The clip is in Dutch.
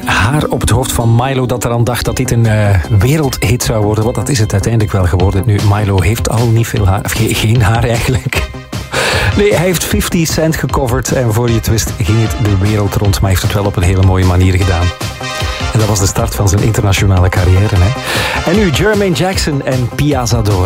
haar op het hoofd van Milo dat eraan dacht dat dit een wereldhit zou worden. Want dat is het uiteindelijk wel geworden. Nu, Milo heeft al niet veel haar, of geen haar eigenlijk. Nee, hij heeft 50 Cent gecoverd en voor je het wist ging het de wereld rond. Maar hij heeft het wel op een hele mooie manier gedaan. En dat was de start van zijn internationale carrière. Hè? En nu Jermaine Jackson en Pia Zadora.